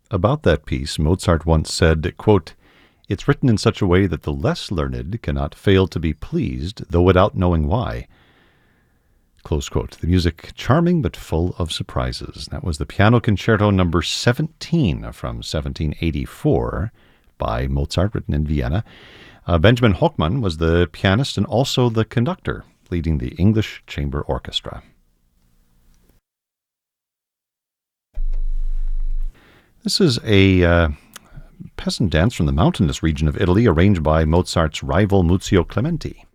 About that piece, Mozart once said, quote, "It's written in such a way that the less learned cannot fail to be pleased, though without knowing why." Close quote. The music charming but full of surprises. That was the Piano Concerto number 17 from 1784 by Mozart, written in Vienna. Benjamin Hochmann was the pianist and also the conductor, leading the English Chamber Orchestra. This is a peasant dance from the mountainous region of Italy, arranged by Mozart's rival Muzio Clementi.